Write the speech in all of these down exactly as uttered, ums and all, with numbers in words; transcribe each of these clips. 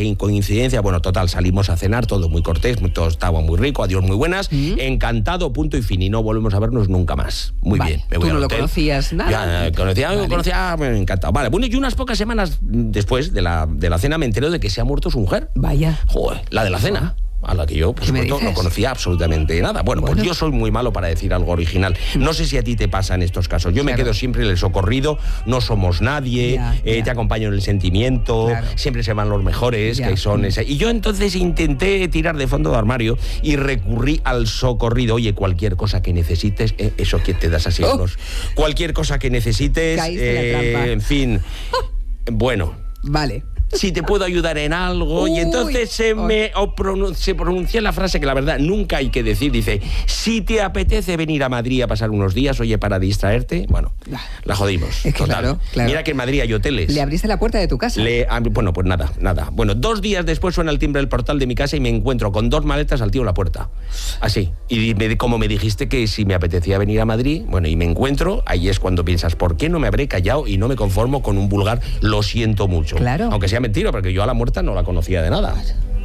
coincidencia, bueno, total, salimos a cenar, todo muy cortés, todo estaba muy rico, adiós, muy buenas, mm. encantado, punto y fin, y no volvemos a vernos nunca más. Muy vale, bien. Me voy ¿Tú no lo conocías nada? Ya, conocía, vale. conocía, me encantado. Vale, bueno, y unas pocas semanas después de la, de la cena me entero de que se ha muerto su mujer. Vaya. Joder, la de la cena. A la que yo, por supuesto, no conocía absolutamente nada. Bueno, bueno, pues yo soy muy malo para decir algo original. No sé si a ti te pasa en estos casos. Yo claro. me quedo siempre en el socorrido, no somos nadie, ya, eh, ya. te acompaño en el sentimiento, claro. siempre se van los mejores, ya. que son ese. Y yo entonces intenté tirar de fondo de armario y recurrí al socorrido. Oye, cualquier cosa que necesites, eh, eso que te das así oh. unos. Cualquier cosa que necesites, eh, en fin. Bueno. Vale. Si te puedo ayudar en algo. Uy, y entonces se oh. me o pronun- se pronuncia la frase que la verdad nunca hay que decir. Dice, si te apetece venir a Madrid a pasar unos días, oye, para distraerte, bueno, la jodimos. Es que total. Claro, claro. Mira que en Madrid hay hoteles. ¿Le abriste la puerta de tu casa? Le, bueno, pues nada, nada. Bueno, dos días después suena el timbre del portal de mi casa y me encuentro con dos maletas al tío en la puerta. Así. Y me, como me dijiste que si me apetecía venir a Madrid, bueno, y me encuentro, ahí es cuando piensas, ¿por qué no me habré callado y no me conformo con un vulgar lo siento mucho? Claro. Aunque sea mentira, porque yo a la muerta no la conocía de nada.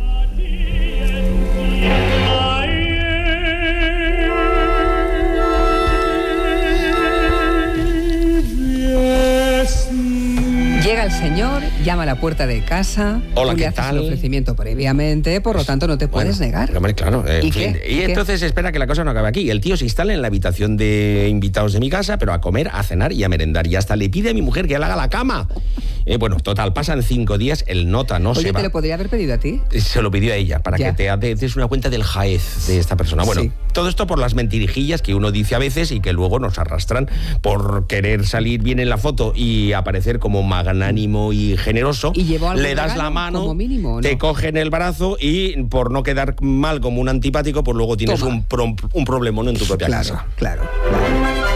Llega el señor, llama a la puerta de casa. Hola, tú ¿qué le haces tal? el ofrecimiento previamente, por lo tanto no te puedes bueno, negar. Hombre, claro. Eh, ¿Y en qué? fin. Y ¿Qué? entonces espera que la cosa no acabe aquí. El tío se instala en la habitación de invitados de mi casa, pero a comer, a cenar y a merendar. Y hasta le pide a mi mujer que le haga la cama. Eh, bueno, total, pasan cinco días, el nota no Oye, se va. ¿te lo podría haber pedido a ti? Se lo pidió a ella, para ya. que te des una cuenta del jaez de esta persona. Bueno, sí. todo esto por las mentirijillas que uno dice a veces y que luego nos arrastran por querer salir bien en la foto y aparecer como magnánimo y generoso. ¿Y llevó algún le das regalo, la mano, como mínimo, ¿no? te cogen el brazo y por no quedar mal como un antipático, pues luego tienes un, pro, un problemón en tu propia claro, casa. Claro, claro.